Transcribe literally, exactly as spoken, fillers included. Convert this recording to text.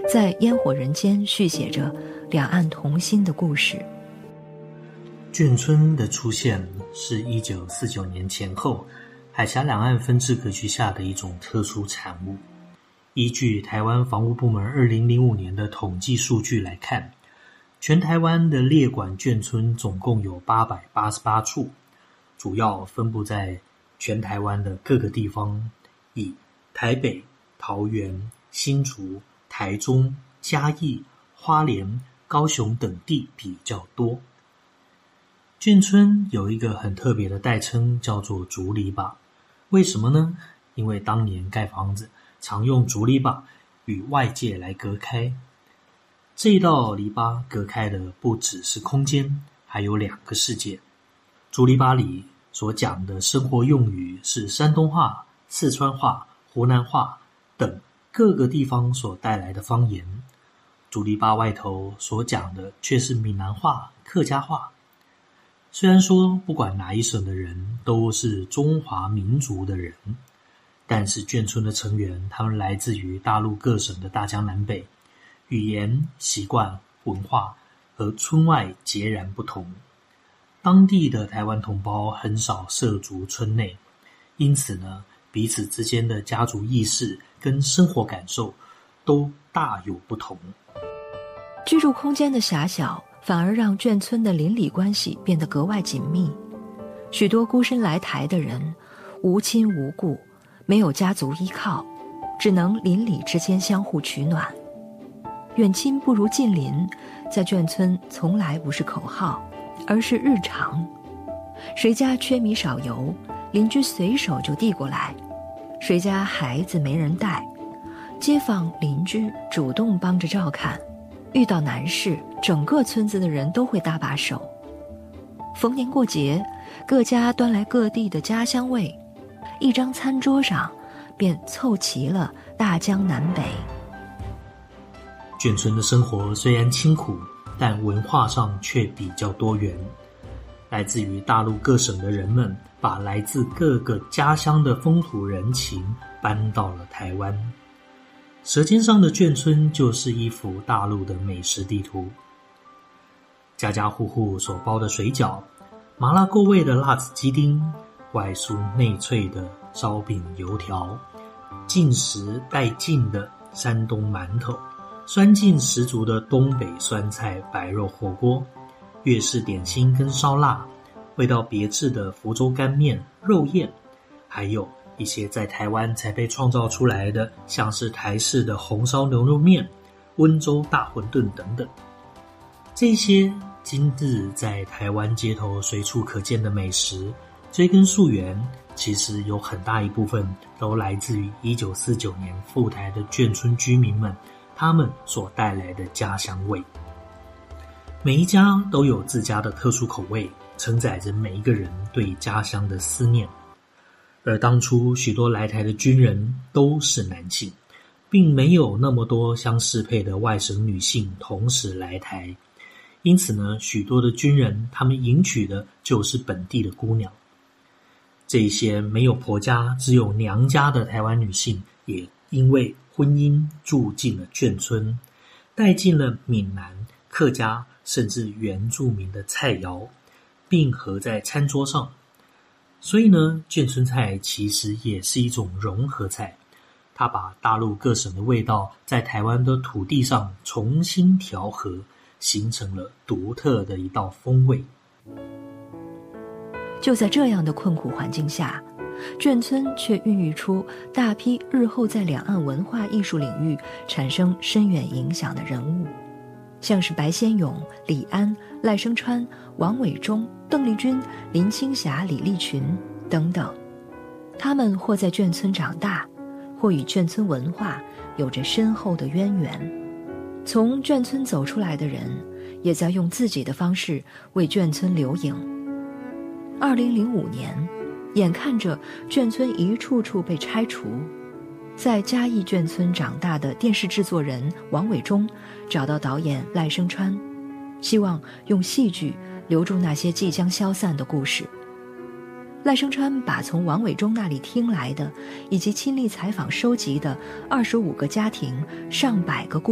在烟火人间续写着两岸同心的故事。 眷村的出现是一九四九年前后海峡两岸分治格局下的一种特殊产物。依据台湾防务部门二零零五年的统计数据来看，全台湾的列管眷村总共有八百八十八处，主要分布在全台湾的各个地方，以台北、桃园、新竹、台中、嘉义、花莲、高雄等地比较多。眷村有一个很特别的代称，叫做竹篱笆。为什么呢？因为当年盖房子常用竹篱笆与外界来隔开。这一道篱笆隔开的不只是空间，还有两个世界。竹篱笆里所讲的生活用语是山东话、四川话、湖南话等各个地方所带来的方言，竹篱笆外头所讲的却是闽南话、客家话。虽然说不管哪一省的人都是中华民族的人，但是眷村的成员他们来自于大陆各省的大江南北，语言、习惯、文化和村外截然不同。当地的台湾同胞很少涉足村内，因此呢，彼此之间的家族意识跟生活感受都大有不同。 居住空间的狭小反而让眷村的邻里关系变得格外紧密。许多孤身来台的人无亲无故，没有家族依靠，只能邻里之间相互取暖。远亲不如近邻，在眷村从来不是口号，而是日常。谁家缺米少油，邻居随手就递过来；谁家孩子没人带，街坊邻居主动帮着照看。遇到难事，整个村子的人都会搭把手。逢年过节，各家端来各地的家乡味，一张餐桌上便凑齐了大江南北。 眷村的生活虽然清苦，但文化上却比较多元。来自于大陆各省的人们，把来自各个家乡的风土人情搬到了台湾。舌尖上的眷村就是一幅大陆的美食地图，家家户户所包的水饺，麻辣够味的辣子鸡丁，外酥内脆的烧饼油条，劲实带劲的山东馒头，酸劲十足的东北酸菜白肉火锅，粤式点心跟烧腊，味道别致的福州干面、肉燕，还有一些在台湾才被创造出来的，像是台式的红烧牛肉面、温州大馄饨等等。这些今日在台湾街头随处可见的美食，追根溯源，其实有很大一部分都来自于一九四九年赴台的眷村居民们，他们所带来的家乡味。每一家都有自家的特殊口味，承载着每一个人对家乡的思念。而当初许多来台的军人都是男性，并没有那么多相适配的外省女性同时来台，因此呢，许多的军人他们迎娶的就是本地的姑娘。这些没有婆家只有娘家的台湾女性，也因为婚姻住进了眷村，带进了闽南、客家甚至原住民的菜肴，并合在餐桌上。所以呢，眷村菜其实也是一种融合菜，它把大陆各省的味道在台湾的土地上重新调和，形成了独特的一道风味。 就在这样的困苦环境下，眷村却孕育出大批日后在两岸文化艺术领域产生深远影响的人物，像是白先勇、李安、赖声川、王伟忠、邓丽君、林青霞、李立群等等。他们或在眷村长大，或与眷村文化有着深厚的渊源。从眷村走出来的人，也在用自己的方式为眷村留影。二零零五年，眼看着眷村一处处被拆除，在嘉义眷村长大的电视制作人王伟忠找到导演赖声川，希望用戏剧留住那些即将消散的故事。赖声川把从王伟忠那里听来的，以及亲历采访收集的二十五个家庭、上百个故事